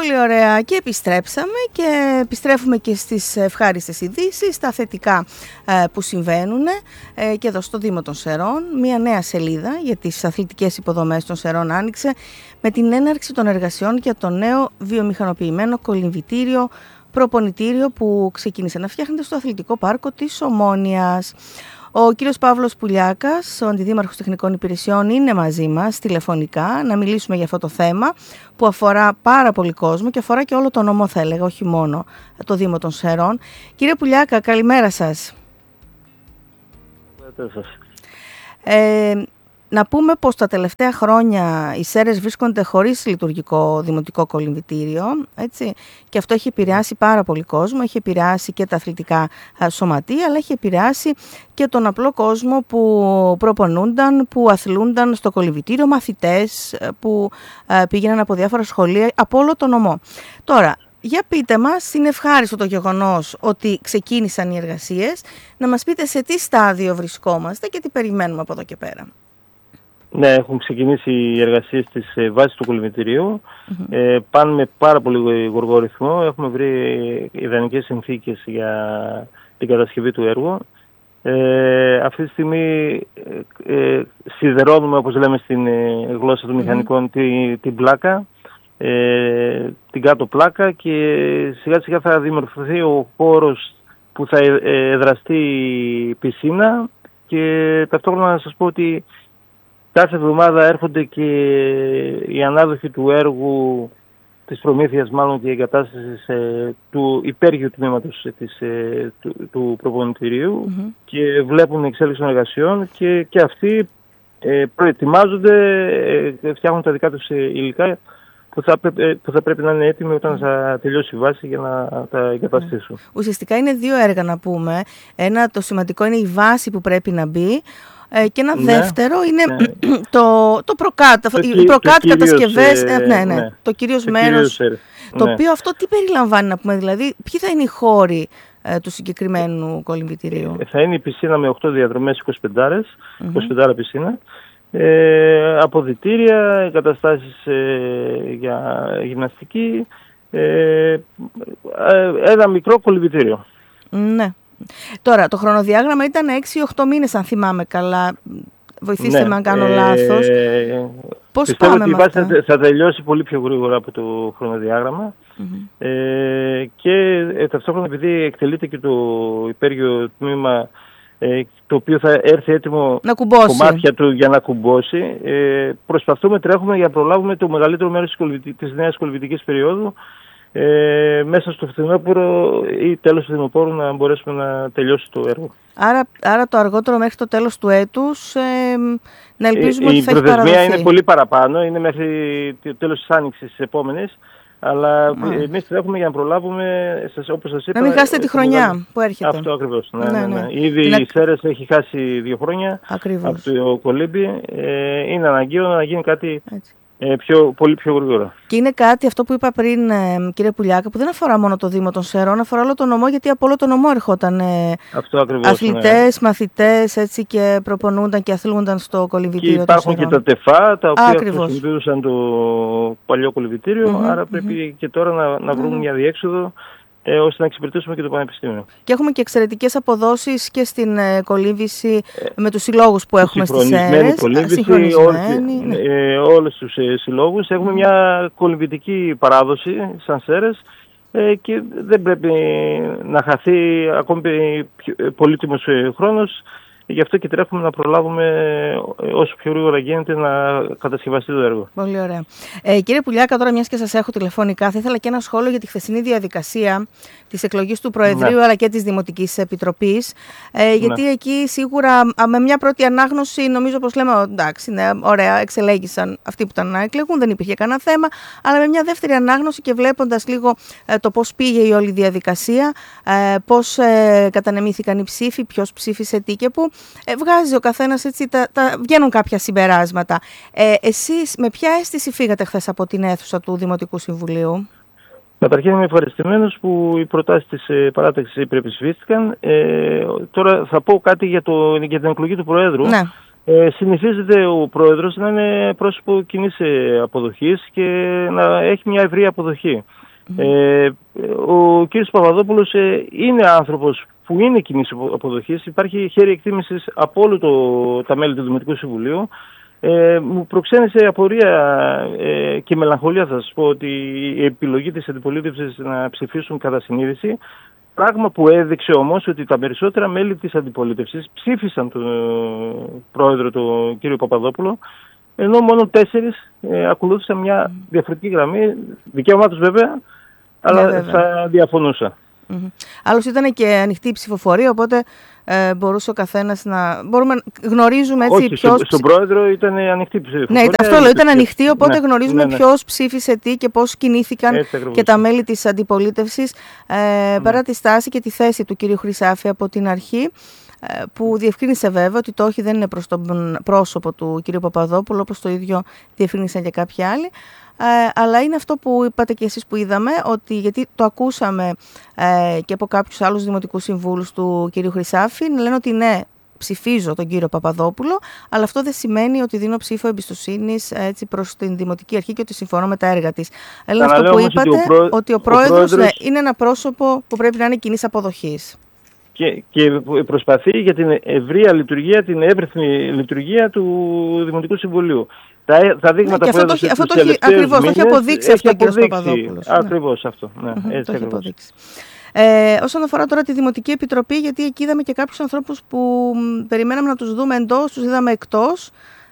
Πολύ ωραία. Και επιστρέψαμε και επιστρέφουμε και στις ευχάριστες ειδήσεις, στα θετικά που συμβαίνουν και εδώ στο Δήμο των Σερών. Μια νέα σελίδα για τις αθλητικές υποδομές των Σερών άνοιξε με την έναρξη των εργασιών για το νέο βιομηχανοποιημένο κολυμβητήριο προπονητήριο που ξεκίνησε να φτιάχνεται στο αθλητικό πάρκο της Ομόνοιας. Ο κύριος Παύλος Πουλιάκας, ο Αντιδήμαρχος Τεχνικών Υπηρεσιών, είναι μαζί μας τηλεφωνικά να μιλήσουμε για αυτό το θέμα που αφορά πάρα πολύ κόσμο και αφορά και όλο το νομό, θα έλεγα, όχι μόνο το Δήμο των Σερών. Κύριε Πουλιάκα, καλημέρα σας. Να πούμε πως τα τελευταία χρόνια οι Σέρρες βρίσκονται χωρίς λειτουργικό δημοτικό κολυμβητήριο, έτσι, και αυτό έχει επηρεάσει πάρα πολύ κόσμο, έχει επηρεάσει και τα αθλητικά σωματεία, αλλά έχει επηρεάσει και τον απλό κόσμο που προπονούνταν, που αθλούνταν στο κολυμβητήριο, μαθητές που πήγαιναν από διάφορα σχολεία, από όλο το νομό. Τώρα, για πείτε μας, είναι ευχάριστο το γεγονός ότι ξεκίνησαν οι εργασίες, να μας πείτε σε τι στάδιο βρισκόμαστε και τι περιμένουμε από εδώ και πέρα. Ναι, έχουν ξεκινήσει οι εργασίες της βάσης του κολυμβητηρίου. Πάνε με πάρα πολύ γοργό ρυθμό. Έχουμε βρει ιδανικές συνθήκες για την κατασκευή του έργου. Αυτή τη στιγμή σιδερώνουμε, όπως λέμε στην γλώσσα των μηχανικών, την πλάκα, την κάτω πλάκα, και σιγά σιγά θα δημιουργηθεί ο χώρος που θα εδραστεί η πισίνα. Και ταυτόχρονα να σας πω ότι κάθε εβδομάδα έρχονται και οι ανάδοχοι του έργου, της προμήθειας μάλλον και εγκατάστασης του υπέργειου τμήματος του προπονητηρίου και βλέπουν εξέλιξη των εργασιών και αυτοί προετοιμάζονται, φτιάχνουν τα δικά τους υλικά που θα πρέπει να είναι έτοιμοι όταν θα τελειώσει η βάση για να τα εγκαταστήσουν. Ουσιαστικά είναι δύο έργα να πούμε. Ένα, το σημαντικό, είναι η βάση που πρέπει να μπει. Και ένα δεύτερο είναι το προκάτ κατασκευές, το κυρίως μέρος, το οποίο αυτό τι περιλαμβάνει, να πούμε, δηλαδή ποιοι θα είναι οι χώροι του συγκεκριμένου κολυμβητηρίου? Θα είναι η πισίνα με 8 διαδρομές, 25 πισίνα, αποδυτήρια, εγκαταστάσεις για γυμναστική, ένα μικρό κολυμβητήριο. Ναι. Τώρα, το χρονοδιάγραμμα ήταν 6-8 μήνες, αν θυμάμαι καλά. Βοηθήστε με αν κάνω λάθος. Πώς πιστεύω πάμε ότι με αυτά? Θα τελειώσει πολύ πιο γρήγορα από το χρονοδιάγραμμα. Και ταυτόχρονα, επειδή εκτελείται και το υπέργειο τμήμα, το οποίο θα έρθει έτοιμο κομμάτια του για να κουμπώσει, τρέχουμε για να προλάβουμε το μεγαλύτερο μέρος της νέας κολυμβητικής περίοδου, μέσα στο φθινόπωρο ή τέλος του φθινοπόρου, να μπορέσουμε να τελειώσει το έργο. Άρα το αργότερο μέχρι το τέλος του έτους, να ελπίζουμε ότι θα έχει παραδοθεί. Η προθεσμία είναι πολύ παραπάνω, είναι μέχρι το τέλος της άνοιξης της επόμενης, αλλά εμείς τρέχουμε για να προλάβουμε, όπως σας είπα... Να μην χάσετε τη χρονιά που έρχεται. Αυτό ακριβώς. Ναι. Ήδη η Σέρρες έχει χάσει 2 χρόνια από το κολύμπι. Είναι αναγκαίο να γίνει κάτι... πολύ πιο γρήγορα. Και είναι κάτι, αυτό που είπα πριν, κύριε Πουλιάκα, που δεν αφορά μόνο το Δήμο των Σερών, αφορά όλο το νομό, γιατί από όλο το νομό έρχονταν αθλητές, μαθητές, έτσι, και προπονούνταν και αθλούνταν στο κολυμβητήριο. Και υπάρχουν και τα ΤΕΦΑ, τα οποία χρησιμοποιούσαν το παλιό κολυμβητήριο, άρα πρέπει και τώρα να βρούμε μια διέξοδο, ώστε να εξυπηρετήσουμε και το Πανεπιστήμιο. Και έχουμε και εξαιρετικές αποδόσεις και στην κολύμβηση με τους συλλόγους που έχουμε στις Σέρρες. Συγχρονισμένη. Όλους τους συλλόγους. Έχουμε μια κολυμβητική παράδοση σαν Σέρρες και δεν πρέπει να χαθεί ακόμη πολύτιμος χρόνος. Γι' αυτό και τρέχουμε να προλάβουμε όσο πιο γρήγορα γίνεται να κατασκευαστεί το έργο. Πολύ ωραία. Κύριε Πουλιάκα, τώρα μιας και σας έχω τηλεφωνικά, θα ήθελα και ένα σχόλιο για τη χθεσινή διαδικασία της εκλογής του Προεδρείου αλλά και της Δημοτικής Επιτροπής. Γιατί εκεί σίγουρα με μια πρώτη ανάγνωση, νομίζω πως λέμε, εντάξει, ωραία, εξελέγησαν αυτοί που ήταν να εκλεγούν, δεν υπήρχε κανένα θέμα. Αλλά με μια δεύτερη ανάγνωση και βλέποντας λίγο το πώς πήγε η όλη διαδικασία, πώς κατανεμήθηκαν οι ψήφοι, ποιος ψήφισε τι και πού. Βγάζει ο καθένας, έτσι, βγαίνουν κάποια συμπεράσματα. Εσείς με ποια αίσθηση φύγατε χθες από την αίθουσα του Δημοτικού Συμβουλίου? Καταρχήν είμαι ευχαριστημένος που οι προτάσεις της παράταξης υπερψηφίστηκαν. Τώρα θα πω κάτι για την εκλογή του Προέδρου. Συνηθίζεται ο πρόεδρος να είναι πρόσωπο κοινής αποδοχής και να έχει μια ευρεία αποδοχή. Ο κύριος Παπαδόπουλος είναι άνθρωπος που είναι κοινής αποδοχής. Υπάρχει χέρι εκτίμησης από όλο τα μέλη του Δημοτικού Συμβουλίου. Μου προξένησε απορία και μελαγχολία, θα σας πω, ότι η επιλογή της αντιπολίτευσης να ψηφίσουν κατά συνείδηση, πράγμα που έδειξε όμως ότι τα περισσότερα μέλη της αντιπολίτευσης ψήφισαν τον πρόεδρο, τον κύριο Παπαδόπουλο, ενώ μόνο 4 ακολούθησαν μια διαφορετική γραμμή, δικαίωμά τους βέβαια, αλλά θα διαφωνούσα. Άλλωστε ήταν και ανοιχτή η ψηφοφορία, οπότε μπορούσε ο καθένας να... γνωρίζουμε έτσι ποιος... Στον πρόεδρο ήταν ανοιχτή η ψηφοφορία. Ναι, αυτό λέω, ήταν ανοιχτή, οπότε γνωρίζουμε ποιος ψήφισε τι και πώς κινήθηκαν και τα μέλη της αντιπολίτευσης, παρά τη στάση και τη θέση του κυρίου Χρυσάφη από την αρχή, που διευκρίνησε βέβαια ότι το όχι δεν είναι προς τον πρόσωπο του κυρίου Παπαδόπουλου, όπως το ίδιο διευκρίνησαν και κάποιοι άλλοι. Αλλά είναι αυτό που είπατε και εσείς που είδαμε, ότι γιατί το ακούσαμε και από κάποιους άλλους δημοτικούς συμβούλους του κυρίου Χρυσάφη να λένε ότι ναι, ψηφίζω τον κύριο Παπαδόπουλο, αλλά αυτό δεν σημαίνει ότι δίνω ψήφο εμπιστοσύνης προς την Δημοτική Αρχή και ότι συμφωνώ με τα έργα της. Αλλά αυτό που είπατε, ότι ο πρόεδρος είναι ένα πρόσωπο που πρέπει να είναι κοινής αποδοχής. Και προσπαθεί για την ευρεία λειτουργία, την εύρυθμη λειτουργία του Δημοτικού Συμβουλίου. Τα δείγματα που έδωσε τους τελευταίους μήνες, το έχει αποδείξει αυτό ο κ. Παπαδόπουλος. Ακριβώς αυτό. Το έχει αποδείξει. Όσον αφορά τώρα τη Δημοτική Επιτροπή, γιατί εκεί είδαμε και κάποιους ανθρώπους που περιμέναμε να τους δούμε εντός, τους είδαμε εκτός.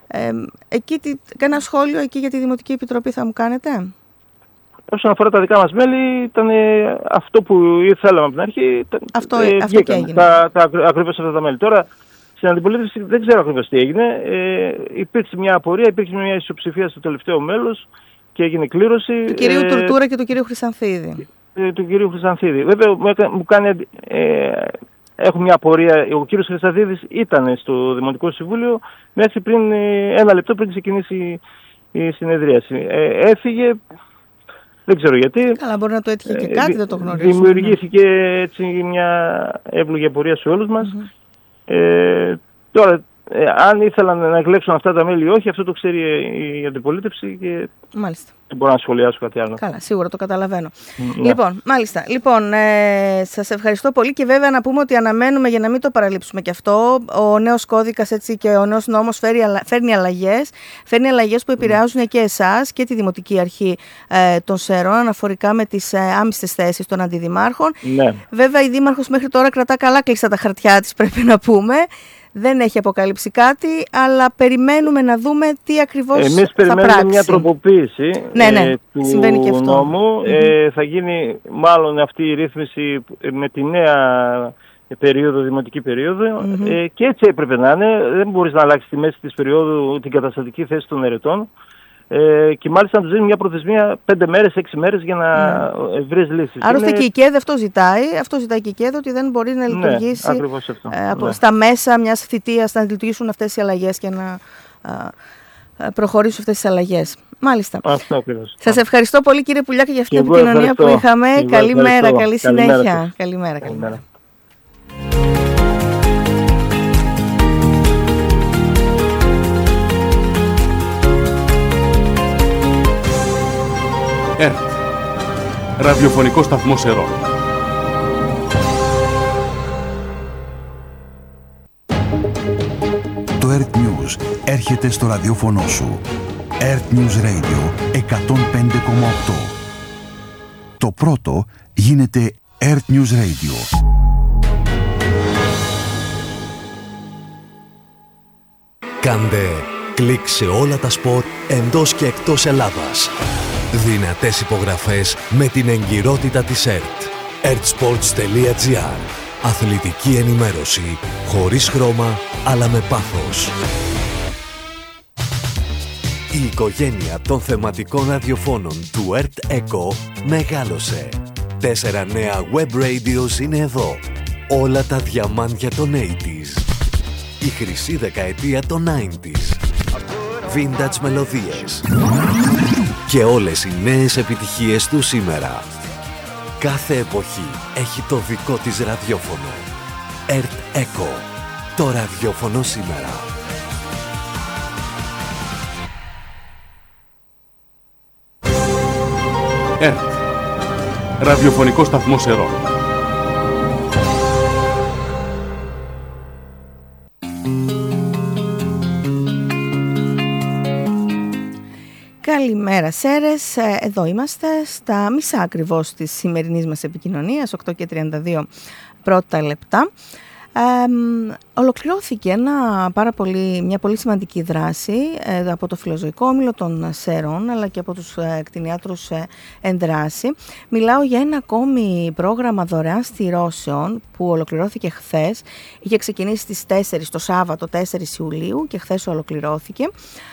Κάνα σχόλιο εκεί για τη Δημοτική Επιτροπή θα μου κάνετε? Όσον αφορά τα δικά μας μέλη, ήταν αυτό που θέλαμε από την αρχή. Αυτό και έγινε. Ακριβώς αυτά τα μέλη. Τώρα, στην αντιπολίτευση δεν ξέρω ακριβώς τι έγινε. Υπήρξε μια απορία, υπήρξε μια ισοψηφία στο τελευταίο μέλος και έγινε κλήρωση. Του κυρίου Τουρτούρα και του κυρίου Χρυσανθίδη. Του κυρίου Χρυσανθίδη. Βέβαια, μου κάνει... Έχω μια απορία. Ο κύριος Χρυσανθίδης ήταν στο Δημοτικό Συμβούλιο μέχρι πριν 1 λεπτό πριν ξεκινήσει η συνεδρίαση. Έφυγε. Δεν ξέρω γιατί. Καλά, μπορεί να το έτυχε και κάτι, δεν το γνωρίζουμε. Δημιουργήθηκε έτσι μια εύλογη απορία σε όλους μας. Τώρα, αν ήθελαν να εκλέξουν αυτά τα μέλη ή όχι, αυτό το ξέρει η αντιπολίτευση και μάλιστα. Δεν μπορώ να σχολιάσω κάτι άλλο. Καλά, σίγουρα το καταλαβαίνω. Λοιπόν, μάλιστα. Λοιπόν, σας ευχαριστώ πολύ και βέβαια να πούμε ότι αναμένουμε, για να μην το παραλείψουμε και αυτό, ο νέος κώδικας έτσι, και ο νέος νόμος φέρνει αλλαγές. Φέρνει αλλαγές που επηρεάζουν και εσάς και τη Δημοτική Αρχή των Σερών αναφορικά με τις άμυστες θέσεις των αντιδημάρχων. Ναι. Βέβαια, η Δήμαρχος μέχρι τώρα κρατά καλά κλειστά τα χαρτιά της, πρέπει να πούμε. Δεν έχει αποκαλύψει κάτι, αλλά περιμένουμε να δούμε τι ακριβώς θα πράξει. Εμείς περιμένουμε μια τροποποίηση του νόμου. Θα γίνει μάλλον αυτή η ρύθμιση με τη νέα περίοδο, δημοτική περίοδο. Και έτσι έπρεπε να είναι. Δεν μπορείς να αλλάξεις στη μέση της περίοδου την καταστατική θέση των ερετών. Και μάλιστα να τους δίνει μια προθεσμία 5 μέρες, 6 μέρες για να βρεις λύσεις. Άλλωστε και η ΚΕΔ αυτό ζητάει και η ΚΕΔ, ότι δεν μπορεί να λειτουργήσει στα μέσα μιας θητείας, να λειτουργήσουν αυτές οι αλλαγές και να προχωρήσουν αυτές τις αλλαγές. Μάλιστα. Σας ευχαριστώ πολύ κύριε Πουλιάκη για αυτή την επικοινωνία που είχαμε. Καλημέρα, καλή συνέχεια. Καλημέρα. ΕΡΤ, ραδιοφωνικό σταθμό Σερών. Το ΕΡΤ News έρχεται στο ραδιόφωνο σου. ΕΡΤ News Radio 105,8. Το πρώτο γίνεται ΕΡΤ News Radio. Κάντε κλικ σε όλα τα σπορ εντός και εκτός Ελλάδας. Δυνατές υπογραφές με την εγκυρότητα της ΕΡΤ. ertsports.gr. Αθλητική ενημέρωση χωρίς χρώμα αλλά με πάθος. Η οικογένεια των θεματικών ραδιοφώνων του ΕΡΤ ΕΚΟ μεγάλωσε. 4 νέα web radios είναι εδώ. Όλα τα διαμάντια των 80s. Η χρυσή δεκαετία των 90s. Vintage μελωδίες. Και όλες οι νέες επιτυχίες του σήμερα. Κάθε εποχή έχει το δικό της ραδιόφωνο. ΕΡΤ ΕΚΟ. Το ραδιόφωνο σήμερα. ΕΡΤ. Ραδιοφωνικό σταθμό Ερών. Καλημέρα Σέρες, εδώ είμαστε στα μισά ακριβώς της σημερινής μας επικοινωνίας, 8:32 πρώτα λεπτά. Ολοκληρώθηκε μια πολύ σημαντική δράση από το Φιλοζωικό Όμιλο των Σερών αλλά και από τους κτηνιάτρους εν δράση. Μιλάω για ένα ακόμη πρόγραμμα δωρεάν στηρώσεων που ολοκληρώθηκε χθες. Είχε ξεκινήσει στις 4 το Σάββατο 4 Ιουλίου και χθες ολοκληρώθηκε.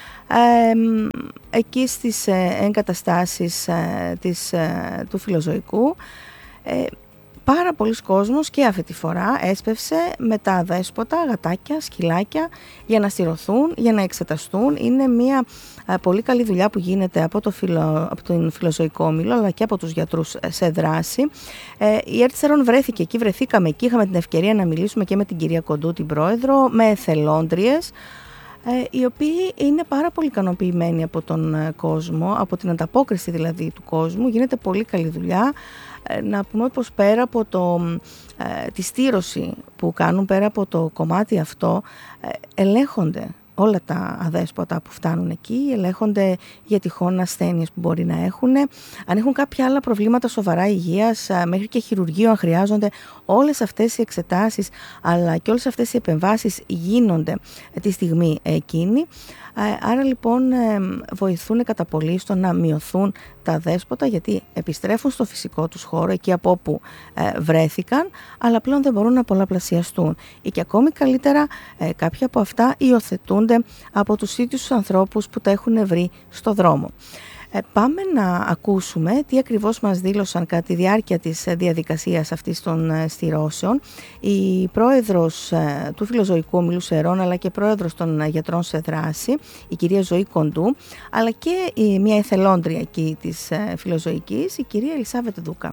Εκεί στις εγκαταστάσεις του Φιλοζωικού πάρα πολλοί κόσμος και αυτή τη φορά έσπευσε με τα αδέσποτα, γατάκια, σκυλάκια για να στηρωθούν, για να εξεταστούν. Είναι μια πολύ καλή δουλειά που γίνεται από τον Φιλοζωικό Όμιλο αλλά και από τους γιατρούς σε δράση. Η ΕΡΤ Σερών βρεθήκαμε εκεί, είχαμε την ευκαιρία να μιλήσουμε και με την κυρία Κοντού, την πρόεδρο, με εθελόντριες, οι οποίοι είναι πάρα πολύ ικανοποιημένοι από τον κόσμο, από την ανταπόκριση δηλαδή του κόσμου. Γίνεται πολύ καλή δουλειά. Να πούμε πως πέρα από τη στήρωση που κάνουν, πέρα από το κομμάτι αυτό, ελέγχονται όλα τα αδέσποτα που φτάνουν εκεί, ελέγχονται για τυχόν ασθένειες που μπορεί να έχουν, αν έχουν κάποια άλλα προβλήματα σοβαρά υγείας, μέχρι και χειρουργείο αν χρειάζονται. Όλες αυτές οι εξετάσεις αλλά και όλες αυτές οι επεμβάσεις γίνονται τη στιγμή εκείνη. Άρα λοιπόν βοηθούν κατά πολύ στο να μειωθούν τα αδέσποτα, γιατί επιστρέφουν στο φυσικό τους χώρο, εκεί από όπου βρέθηκαν, αλλά πλέον δεν μπορούν να πολλαπλασιαστούν. Ή και ακόμη καλύτερα, κάποια από αυτά υιοθετούνται από τους ίδιους τους ανθρώπους που τα έχουν βρει στο δρόμο. Πάμε να ακούσουμε τι ακριβώς μας δήλωσαν κατά τη διάρκεια της διαδικασίας αυτής των στηρώσεων η πρόεδρος του Φιλοζωικού Ομίλου Σερών αλλά και πρόεδρος των γιατρών σε δράση, η κυρία Ζωή Κοντού, αλλά και μια εθελόντρια εκεί της Φιλοζωικής, η κυρία Ελισάβετ Δούκα.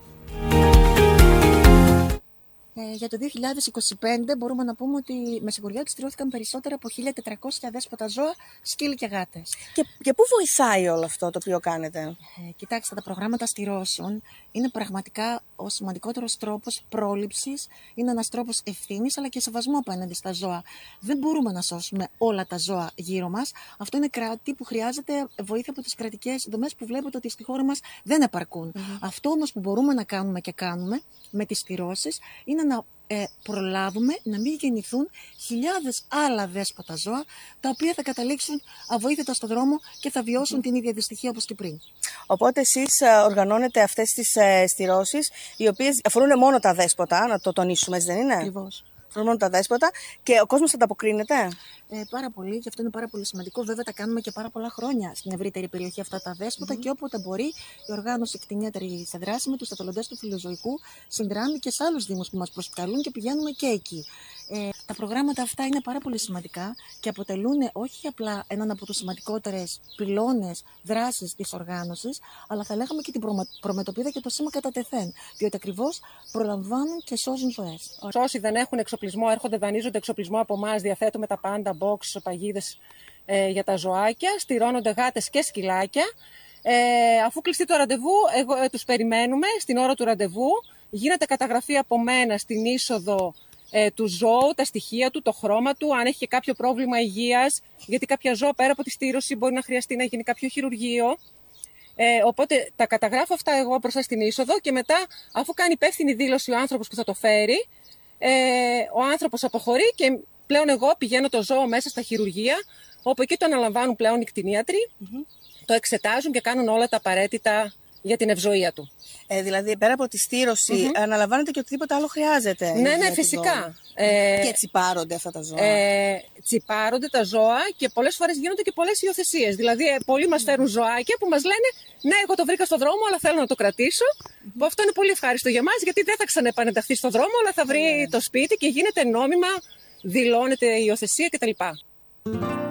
Για το 2025 μπορούμε να πούμε ότι με σιγουριά στηρώθηκαν περισσότερα από 1.400 αδέσποτα ζώα, σκύλοι και γάτες. Και πού βοηθάει όλο αυτό το οποίο κάνετε? Κοιτάξτε, τα προγράμματα στηρώσεων είναι πραγματικά ο σημαντικότερος τρόπος πρόληψης, είναι ένας τρόπος ευθύνης αλλά και σεβασμού απέναντι στα ζώα. Δεν μπορούμε να σώσουμε όλα τα ζώα γύρω μας. Αυτό είναι κράτη που χρειάζεται βοήθεια από τις κρατικές δομές που βλέπετε ότι στη χώρα μας δεν επαρκούν. Αυτό όμως που μπορούμε να κάνουμε και κάνουμε με τις στηρώσεις είναι να προλάβουμε να μην γεννηθούν χιλιάδες άλλα δέσποτα ζώα, τα οποία θα καταλήξουν αβοήθητα στο δρόμο και θα βιώσουν την ίδια δυστυχία όπως και πριν. Οπότε εσείς οργανώνετε αυτές τις στηρώσεις, οι οποίες αφορούν μόνο τα δέσποτα, να το τονίσουμε, έτσι δεν είναι? Ακριβώς. Μόνο τα δέσποτα, και ο κόσμος ανταποκρίνεται. Πάρα πολύ, και αυτό είναι πάρα πολύ σημαντικό. Βέβαια, τα κάνουμε και πάρα πολλά χρόνια στην ευρύτερη περιοχή αυτά τα δέσποτα και όποτε μπορεί η οργάνωση κτηνίατρη σε δράση με τους εθελοντές του Φιλοζωικού συνδράμει και σε άλλους δήμους που μας προσκαλούν και πηγαίνουμε και εκεί. Τα προγράμματα αυτά είναι πάρα πολύ σημαντικά και αποτελούν όχι απλά έναν από τους σημαντικότερες πυλώνες δράσης της οργάνωσης, αλλά θα λέγαμε και την προμετωπίδα και το σήμα κατά τεθέν, διότι ακριβώς προλαμβάνουν και σώζουν ζωές. Όσοι δεν έχουν εξοπλισμό έρχονται, δανείζονται εξοπλισμό από εμάς, διαθέτουμε τα πάντα, box, παγίδες για τα ζωάκια, στηρώνονται γάτες και σκυλάκια. Αφού κλειστεί το ραντεβού, τους περιμένουμε στην ώρα του ραντεβού, γίνεται καταγραφή από μένα στην είσοδο του ζώου, τα στοιχεία του, το χρώμα του, αν έχει και κάποιο πρόβλημα υγείας, γιατί κάποια ζώα πέρα από τη στήρωση μπορεί να χρειαστεί να γίνει κάποιο χειρουργείο. Οπότε τα καταγράφω αυτά εγώ μπροστά στην είσοδο και μετά, αφού κάνει υπεύθυνη δήλωση ο άνθρωπος που θα το φέρει, ο άνθρωπος αποχωρεί και πλέον εγώ πηγαίνω το ζώο μέσα στα χειρουργεία, όπου εκεί το αναλαμβάνουν πλέον οι κτηνίατροι, το εξετάζουν και κάνουν όλα τα απαραίτητα για την ευζοία του. Δηλαδή, πέρα από τη στήρωση, αναλαμβάνετε και οτιδήποτε άλλο χρειάζεται? Ναι, φυσικά. Και τσιπάρονται αυτά τα ζώα? Τσιπάρονται τα ζώα και πολλές φορές γίνονται και πολλές υιοθεσίες. Δηλαδή, πολλοί μας φέρουν ζωάκια που μας λένε ναι, εγώ το βρήκα στο δρόμο, αλλά θέλω να το κρατήσω. Που αυτό είναι πολύ ευχάριστο για μας, γιατί δεν θα ξαναεπανενταχθεί στο δρόμο, αλλά θα βρει το σπίτι και γίνεται νόμιμα, δηλώνεται η υιοθεσία κτλ.